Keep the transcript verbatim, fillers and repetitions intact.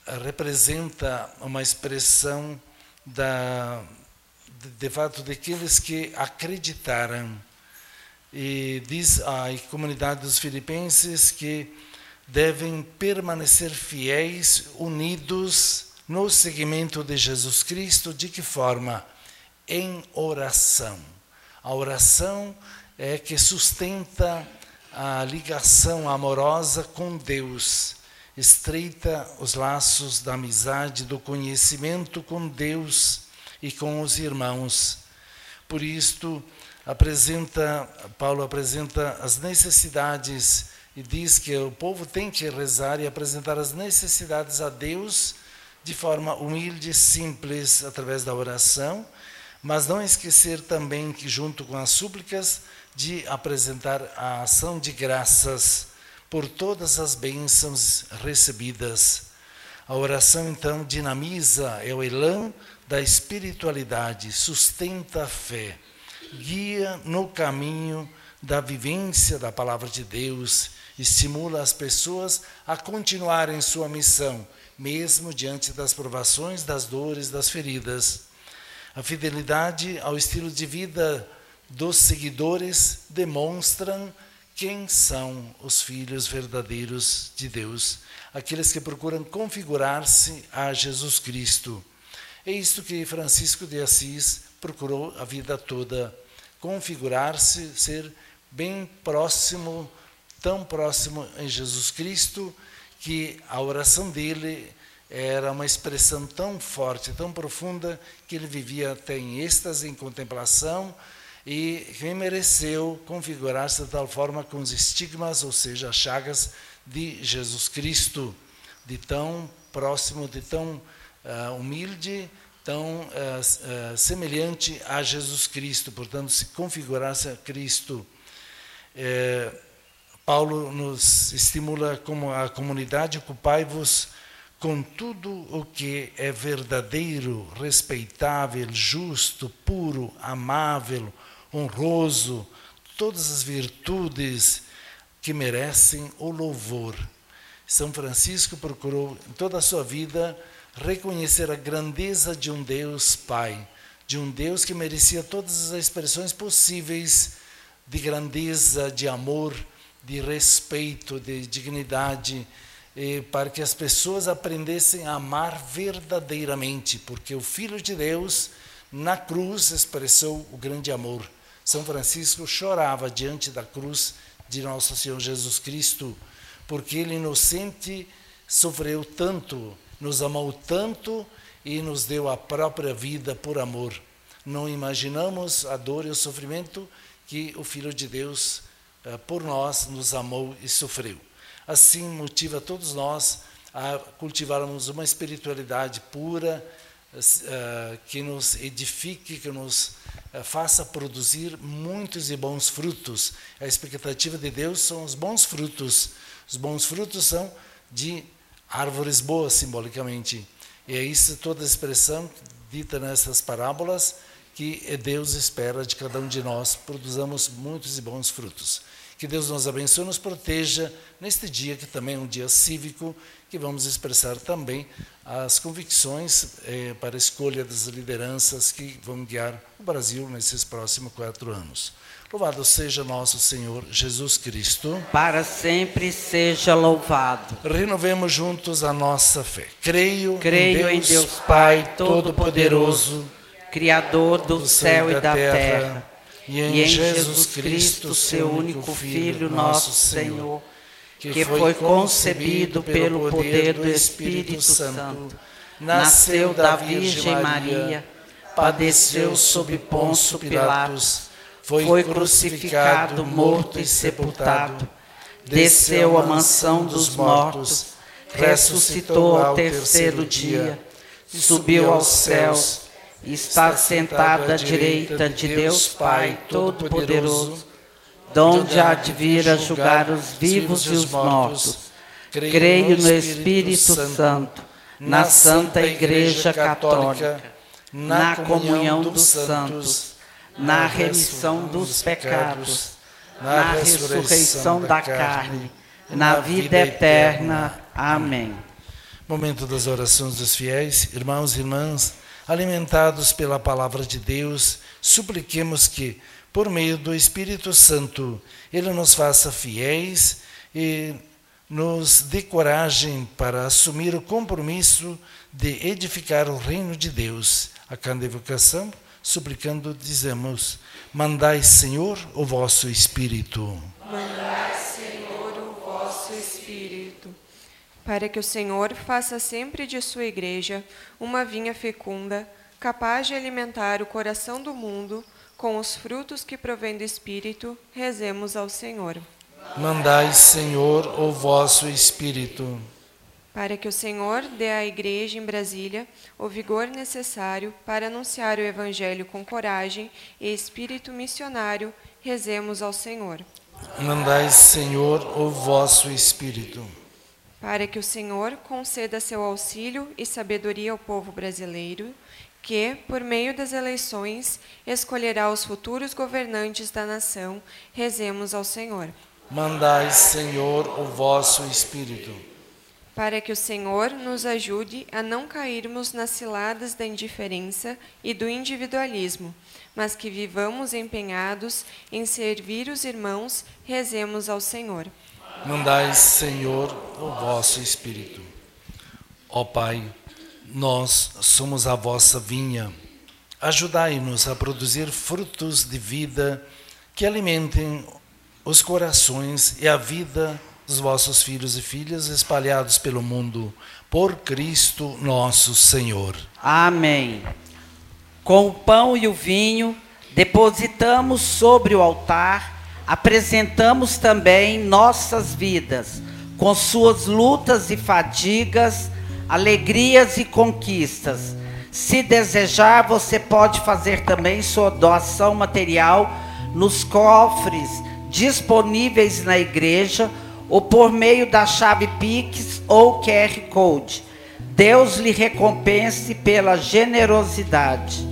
representa uma expressão da, de, de fato daqueles que acreditaram. E diz a comunidade dos filipenses que devem permanecer fiéis, unidos no seguimento de Jesus Cristo. De que forma? Em oração. A oração é que sustenta a ligação amorosa com Deus, estreita os laços da amizade, do conhecimento com Deus e com os irmãos. Por isto, apresenta, Paulo apresenta as necessidades e diz que o povo tem que rezar e apresentar as necessidades a Deus de forma humilde e simples, através da oração, mas não esquecer também que, junto com as súplicas, de apresentar a ação de graças por todas as bênçãos recebidas. A oração, então, dinamiza, é o elan da espiritualidade, sustenta a fé, guia no caminho da vivência da palavra de Deus, estimula as pessoas a continuarem sua missão, mesmo diante das provações, das dores, das feridas. A fidelidade ao estilo de vida dos seguidores demonstram quem são os filhos verdadeiros de Deus, aqueles que procuram configurar-se a Jesus Cristo. É isto que Francisco de Assis procurou a vida toda, configurar-se, ser bem próximo, tão próximo em Jesus Cristo, que a oração dele era uma expressão tão forte, tão profunda, que ele vivia até em êxtase, em contemplação, e que mereceu configurar-se de tal forma com os estigmas, ou seja, as chagas de Jesus Cristo, de tão próximo, de tão uh, humilde, tão uh, uh, semelhante a Jesus Cristo, portanto, se configurar-se a Cristo. É, Paulo nos estimula como a comunidade: ocupai-vos com tudo o que é verdadeiro, respeitável, justo, puro, amável, honroso, todas as virtudes que merecem o louvor. São Francisco procurou, em toda a sua vida, reconhecer a grandeza de um Deus Pai, de um Deus que merecia todas as expressões possíveis de grandeza, de amor, de respeito, de dignidade, e para que as pessoas aprendessem a amar verdadeiramente, porque o Filho de Deus, na cruz, expressou o grande amor. São Francisco chorava diante da cruz de Nosso Senhor Jesus Cristo, porque ele, inocente, sofreu tanto, nos amou tanto e nos deu a própria vida por amor. Não imaginamos a dor e o sofrimento que o Filho de Deus, por nós, nos amou e sofreu. Assim, motiva todos nós a cultivarmos uma espiritualidade pura, que nos edifique, que nos faça produzir muitos e bons frutos. A expectativa de Deus são os bons frutos. Os bons frutos são de árvores boas, simbolicamente. E é isso, toda a expressão dita nessas parábolas, que Deus espera de cada um de nós, produzamos muitos e bons frutos. Que Deus nos abençoe e nos proteja neste dia, que também é um dia cívico, que vamos expressar também as convicções eh, para a escolha das lideranças que vão guiar o Brasil nesses próximos quatro anos. Louvado seja nosso Senhor Jesus Cristo. Para sempre seja louvado. Renovemos juntos a nossa fé. Creio, Creio em Deus, em Deus Pai Todo-Poderoso, Criador do, do céu e da terra, terra e em, e em Jesus Cristo, seu único Filho, nosso Senhor, que foi concebido pelo poder do Espírito Santo, nasceu da Virgem Maria, padeceu sob Pôncio Pilatos, foi crucificado, morto e sepultado, desceu à mansão dos mortos, ressuscitou ao terceiro dia, subiu aos céus, está sentado à direita de Deus Pai Todo-Poderoso, donde há de vir a julgar os vivos e os mortos. Creio no Espírito Santo, na Santa Igreja Católica, na comunhão dos santos, na remissão dos pecados, na ressurreição da carne, na vida eterna. Amém. Momento das orações dos fiéis. Irmãos e irmãs, alimentados pela palavra de Deus, supliquemos que, por meio do Espírito Santo, Ele nos faça fiéis e nos dê coragem para assumir o compromisso de edificar o reino de Deus. A cada evocação, suplicando, dizemos: mandai, Senhor, o vosso Espírito. Mandai, Senhor, o vosso Espírito. Para que o Senhor faça sempre de sua igreja uma vinha fecunda, capaz de alimentar o coração do mundo com os frutos que provém do Espírito, rezemos ao Senhor. Mandai, Senhor, o vosso Espírito. Para que o Senhor dê à igreja em Brasília o vigor necessário para anunciar o Evangelho com coragem e espírito missionário, rezemos ao Senhor. Mandai, Senhor, o vosso Espírito. Para que o Senhor conceda seu auxílio e sabedoria ao povo brasileiro, que, por meio das eleições, escolherá os futuros governantes da nação, rezemos ao Senhor. Mandai, Senhor, o vosso Espírito. Para que o Senhor nos ajude a não cairmos nas ciladas da indiferença e do individualismo, mas que vivamos empenhados em servir os irmãos, rezemos ao Senhor. Mandai, Senhor, o vosso Espírito. Ó Pai, nós somos a vossa vinha. Ajudai-nos a produzir frutos de vida que alimentem os corações e a vida dos vossos filhos e filhas espalhados pelo mundo, por Cristo nosso Senhor. Amém. Com o pão e o vinho, depositamos sobre o altar, apresentamos também nossas vidas, com suas lutas e fadigas, alegrias e conquistas. Se desejar, você pode fazer também sua doação material nos cofres disponíveis na igreja ou por meio da chave Pix ou Q R Code. Deus lhe recompense pela generosidade.